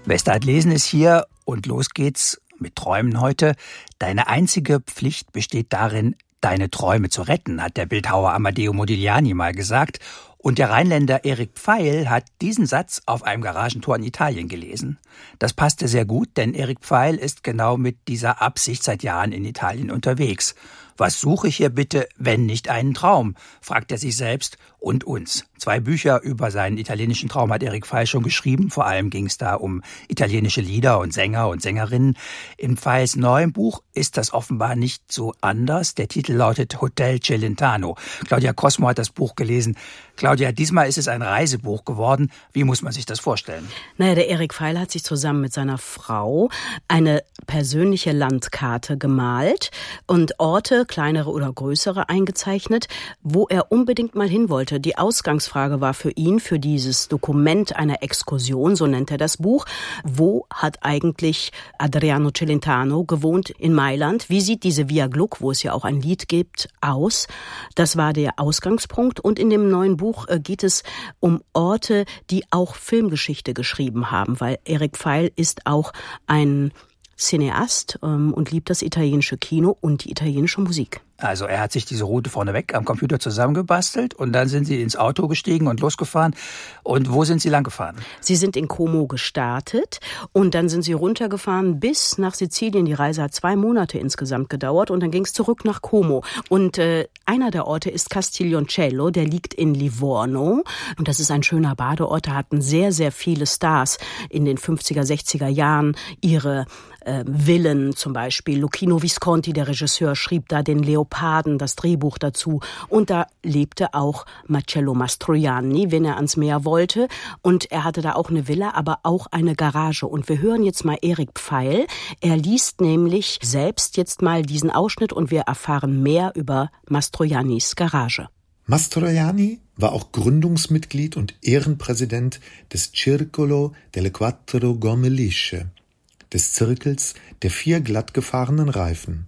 Westart lesen ist hier und los geht's mit Träumen heute. Deine einzige Pflicht besteht darin, deine Träume zu retten, hat der Bildhauer Amadeo Modigliani mal gesagt. Und der Rheinländer Erik Pfeil hat diesen Satz auf einem Garagentor in Italien gelesen. Das passte sehr gut, denn Erik Pfeil ist genau mit dieser Absicht seit Jahren in Italien unterwegs. Was suche ich hier bitte, wenn nicht einen Traum? Fragt er sich selbst und uns. 2 Bücher über seinen italienischen Traum hat Erik Pfeil schon geschrieben. Vor allem ging es da um italienische Lieder und Sänger und Sängerinnen. In Pfeils neuem Buch ist das offenbar nicht so anders. Der Titel lautet Hotel Celentano. Claudia Cosmo hat das Buch gelesen. Claudia, diesmal ist es ein Reisebuch geworden. Wie muss man sich das vorstellen? Naja, der Erik Pfeil hat sich zusammen mit seiner Frau eine persönliche Landkarte gemalt und Orte, kleinere oder größere, eingezeichnet, wo er unbedingt mal hin wollte. Die Ausgangsfrage war für ihn, für dieses Dokument einer Exkursion, so nennt er das Buch, wo hat eigentlich Adriano Celentano gewohnt in Mailand? Wie sieht diese Via Gluck, wo es ja auch ein Lied gibt, aus? Das war der Ausgangspunkt. Und in dem neuen Buch geht es um Orte, die auch Filmgeschichte geschrieben haben, weil Erik Pfeil ist auch ein Cineast und liebt das italienische Kino und die italienische Musik. Also er hat sich diese Route vorneweg am Computer zusammengebastelt und dann sind Sie ins Auto gestiegen und losgefahren. Und wo sind Sie lang gefahren? Sie sind in Como gestartet und dann sind Sie runtergefahren bis nach Sizilien. Die Reise hat 2 Monate insgesamt gedauert und dann ging es zurück nach Como. Und einer der Orte ist Castiglioncello, der liegt in Livorno. Und das ist ein schöner Badeort. Da hatten sehr, sehr viele Stars in den 50er, 60er Jahren ihre Villen, zum Beispiel Luchino Visconti, der Regisseur, schrieb da den Leoparden, das Drehbuch dazu. Und da lebte auch Marcello Mastroianni, wenn er ans Meer wollte. Und er hatte da auch eine Villa, aber auch eine Garage. Und wir hören jetzt mal Erik Pfeil. Er liest nämlich selbst jetzt mal diesen Ausschnitt und wir erfahren mehr über Mastroiannis Garage. Mastroianni war auch Gründungsmitglied und Ehrenpräsident des Circolo delle Quattro Gomme Lisce, des Zirkels der 4 glattgefahrenen Reifen.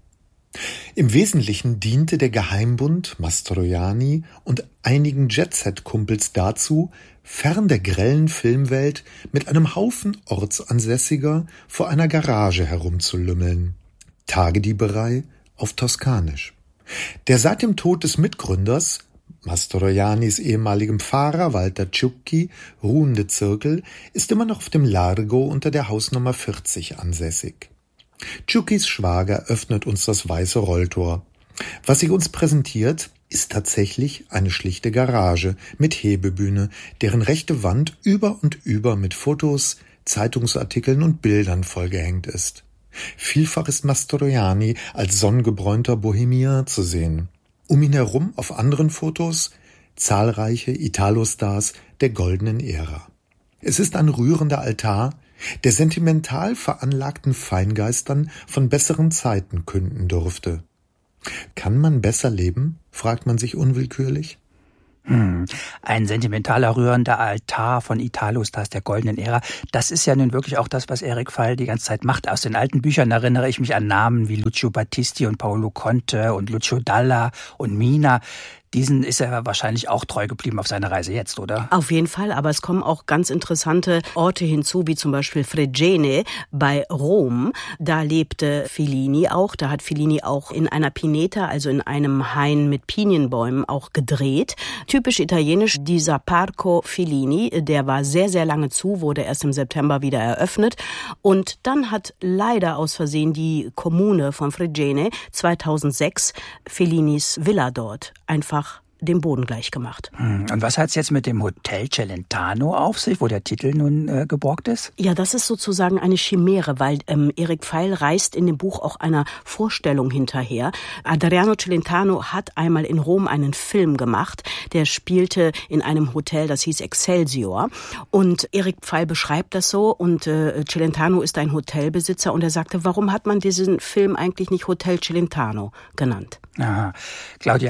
Im Wesentlichen diente der Geheimbund Mastroianni und einigen Jet-Set-Kumpels dazu, fern der grellen Filmwelt mit einem Haufen Ortsansässiger vor einer Garage herumzulümmeln. Tagedieberei auf Toskanisch. Der seit dem Tod des Mitgründers, Mastroiannis ehemaligem Fahrer Walter Ciucchi, ruhende Zirkel ist immer noch auf dem Largo unter der Hausnummer 40 ansässig. Ciucchis Schwager öffnet uns das weiße Rolltor. Was sich uns präsentiert, ist tatsächlich eine schlichte Garage mit Hebebühne, deren rechte Wand über und über mit Fotos, Zeitungsartikeln und Bildern vollgehängt ist. Vielfach ist Mastroianni als sonnengebräunter Bohemian zu sehen. Um ihn herum auf anderen Fotos zahlreiche Italo-Stars der goldenen Ära. Es ist ein rührender Altar, der sentimental veranlagten Feingeistern von besseren Zeiten künden durfte. Kann man besser leben, fragt man sich unwillkürlich. Ein sentimentaler, rührender Altar von Italo-Stars der goldenen Ära. Das ist ja nun wirklich auch das, was Erik Pfeil die ganze Zeit macht. Aus den alten Büchern erinnere ich mich an Namen wie Lucio Battisti und Paolo Conte und Lucio Dalla und Mina. Diesen ist er wahrscheinlich auch treu geblieben auf seiner Reise jetzt, oder? Auf jeden Fall, aber es kommen auch ganz interessante Orte hinzu, wie zum Beispiel Fregene bei Rom. Da lebte Fellini auch. Da hat Fellini auch in einer Pineta, also in einem Hain mit Pinienbäumen, auch gedreht. Typisch italienisch, dieser Parco Fellini, der war sehr, sehr lange zu, wurde erst im September wieder eröffnet. Und dann hat leider aus Versehen die Kommune von Fregene 2006 Fellinis Villa dort einfach dem Boden gleich gemacht. Und was hat es jetzt mit dem Hotel Celentano auf sich, wo der Titel nun geborgt ist? Ja, das ist sozusagen eine Chimäre, weil Erik Pfeil reist in dem Buch auch einer Vorstellung hinterher. Adriano Celentano hat einmal in Rom einen Film gemacht, der spielte in einem Hotel, das hieß Excelsior. Und Erik Pfeil beschreibt das so und Celentano ist ein Hotelbesitzer und er sagte, warum hat man diesen Film eigentlich nicht Hotel Celentano genannt? Aha. Claudia,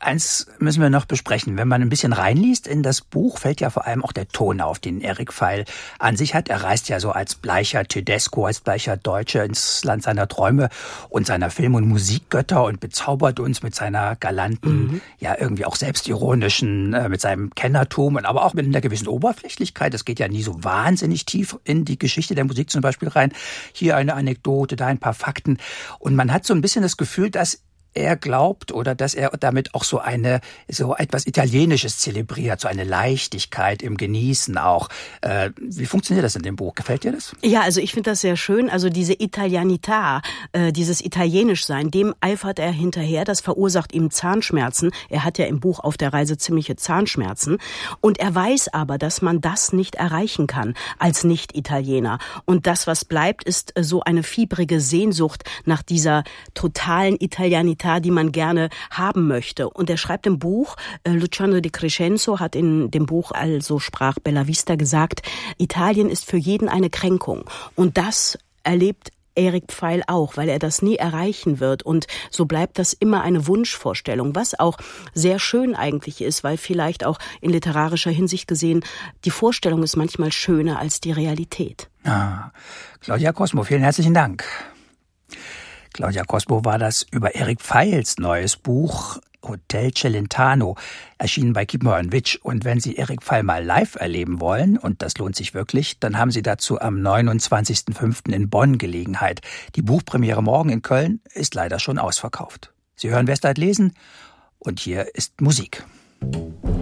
eins müssen wir noch besprechen. Wenn man ein bisschen reinliest in das Buch, fällt ja vor allem auch der Ton auf, den Erik Pfeil an sich hat. Er reist ja so als bleicher Tedesco, als bleicher Deutscher ins Land seiner Träume und seiner Film- und Musikgötter und bezaubert uns mit seiner galanten, ja irgendwie auch selbstironischen, mit seinem Kennertum und aber auch mit einer gewissen Oberflächlichkeit. Das geht ja nie so wahnsinnig tief in die Geschichte der Musik zum Beispiel rein. Hier eine Anekdote, da ein paar Fakten. Und man hat so ein bisschen das Gefühl, dass er glaubt oder dass er damit auch so etwas Italienisches zelebriert, so eine Leichtigkeit im Genießen auch. Wie funktioniert das in dem Buch? Gefällt dir das? Ja, also ich finde das sehr schön. Also diese Italianità, dieses Italienischsein, dem eifert er hinterher. Das verursacht ihm Zahnschmerzen. Er hat ja im Buch auf der Reise ziemliche Zahnschmerzen. Und er weiß aber, dass man das nicht erreichen kann als Nicht-Italiener. Und das, was bleibt, ist so eine fiebrige Sehnsucht nach dieser totalen Italianität, die man gerne haben möchte. Und er schreibt im Buch, Luciano di Crescenzo hat in dem Buch Also sprach Bella Vista gesagt, Italien ist für jeden eine Kränkung. Und das erlebt Erik Pfeil auch, weil er das nie erreichen wird. Und so bleibt das immer eine Wunschvorstellung, was auch sehr schön eigentlich ist, weil vielleicht auch in literarischer Hinsicht gesehen, die Vorstellung ist manchmal schöner als die Realität. Claudia Cosmo, vielen herzlichen Dank. Claudia Cosmo war das über Erik Pfeils neues Buch Hotel Celentano, erschienen bei Kiepenheuer & Witsch. Und wenn Sie Erik Pfeil mal live erleben wollen, und das lohnt sich wirklich, dann haben Sie dazu am 29.05. in Bonn Gelegenheit. Die Buchpremiere morgen in Köln ist leider schon ausverkauft. Sie hören Westart lesen und hier ist Musik.